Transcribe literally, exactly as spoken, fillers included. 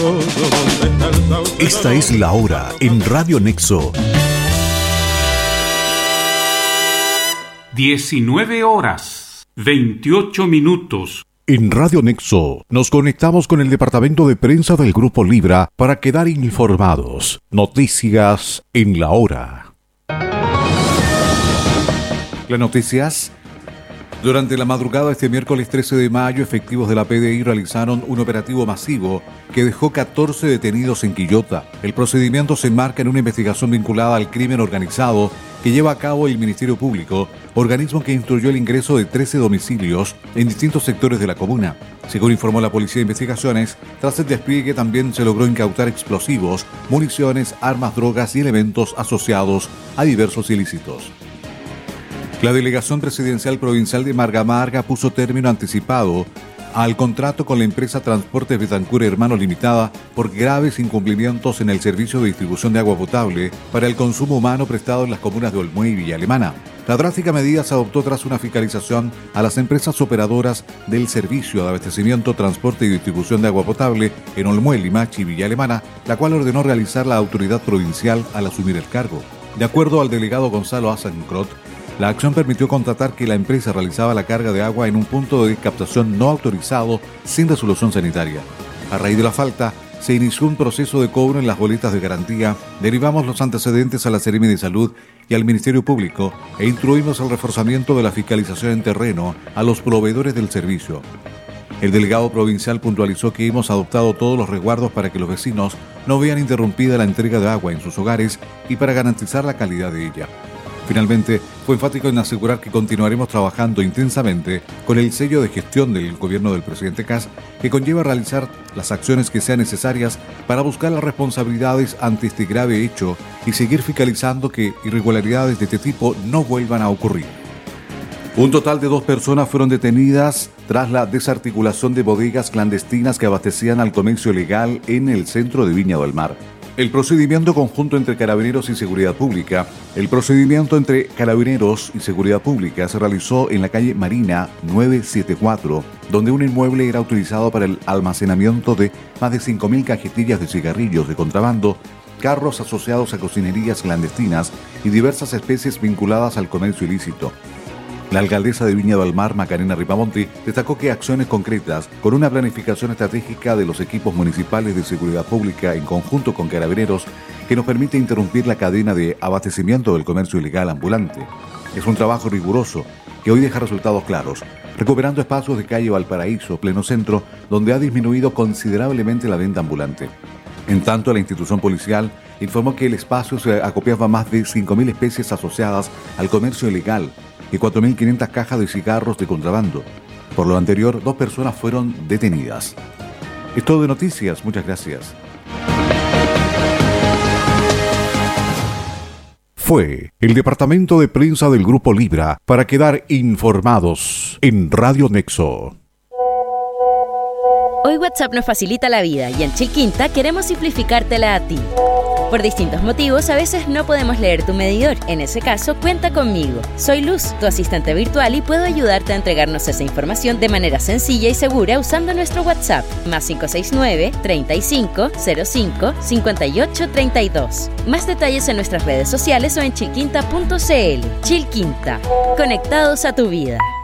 Esta es la hora en Radio Nexo. diecinueve horas, veintiocho minutos. En Radio Nexo nos conectamos con el departamento de prensa del Grupo Libra para quedar informados. Noticias en la hora. Las noticias. Durante la madrugada de este miércoles trece de mayo, efectivos de la P D I realizaron un operativo masivo que dejó catorce detenidos en Quillota. El procedimiento se enmarca en una investigación vinculada al crimen organizado que lleva a cabo el Ministerio Público, organismo que instruyó el ingreso de trece domicilios en distintos sectores de la comuna. Según informó la Policía de Investigaciones, tras el despliegue también se logró incautar explosivos, municiones, armas, drogas y elementos asociados a diversos ilícitos. La Delegación Presidencial Provincial de Marga Marga puso término anticipado al contrato con la empresa Transportes Betancur Hermanos Limitada por graves incumplimientos en el servicio de distribución de agua potable para el consumo humano prestado en las comunas de Olmué y Villa Alemana. La drástica medida se adoptó tras una fiscalización a las empresas operadoras del servicio de abastecimiento, transporte y distribución de agua potable en Olmué, Limache y Villa Alemana, la cual ordenó realizar la autoridad provincial al asumir el cargo. De acuerdo al delegado Gonzalo Azancrot, la acción permitió constatar que la empresa realizaba la carga de agua en un punto de captación no autorizado sin resolución sanitaria. A raíz de la falta, se inició un proceso de cobro en las boletas de garantía, derivamos los antecedentes a la Seremi de Salud y al Ministerio Público e instruimos el reforzamiento de la fiscalización en terreno a los proveedores del servicio. El delegado provincial puntualizó que hemos adoptado todos los resguardos para que los vecinos no vean interrumpida la entrega de agua en sus hogares y para garantizar la calidad de ella. Finalmente, fue enfático en asegurar que continuaremos trabajando intensamente con el sello de gestión del gobierno del presidente Kast, que conlleva realizar las acciones que sean necesarias para buscar las responsabilidades ante este grave hecho y seguir fiscalizando que irregularidades de este tipo no vuelvan a ocurrir. Un total de dos personas fueron detenidas tras la desarticulación de bodegas clandestinas que abastecían al comercio ilegal en el centro de Viña del Mar. El procedimiento conjunto entre Carabineros y Seguridad Pública. El procedimiento entre Carabineros y Seguridad Pública se realizó en la calle Marina novecientos setenta y cuatro, donde un inmueble era utilizado para el almacenamiento de más de cinco mil cajetillas de cigarrillos de contrabando, carros asociados a cocinerías clandestinas y diversas especies vinculadas al comercio ilícito. La alcaldesa de Viña del Mar, Macarena Ripamonti, destacó que acciones concretas, con una planificación estratégica de los equipos municipales de seguridad pública en conjunto con Carabineros, que nos permite interrumpir la cadena de abastecimiento del comercio ilegal ambulante. Es un trabajo riguroso que hoy deja resultados claros, recuperando espacios de calle Valparaíso, pleno centro, donde ha disminuido considerablemente la venta ambulante. En tanto, la institución policial informó que el espacio se acopiaba más de cinco mil especies asociadas al comercio ilegal y cuatro mil quinientas cajas de cigarros de contrabando. Por lo anterior, dos personas fueron detenidas. Es todo de noticias, muchas gracias. Fue el departamento de prensa del Grupo Libra para quedar informados en Radio Nexo. Hoy WhatsApp nos facilita la vida y en Chilquinta queremos simplificártela a ti. Por distintos motivos, a veces no podemos leer tu medidor. En ese caso, cuenta conmigo. Soy Luz, tu asistente virtual, y puedo ayudarte a entregarnos esa información de manera sencilla y segura usando nuestro WhatsApp, más cinco seis nueve, treinta y cinco, cero cinco, cincuenta y ocho, treinta y dos. Más detalles en nuestras redes sociales o en chilquinta punto c l. Chilquinta, conectados a tu vida.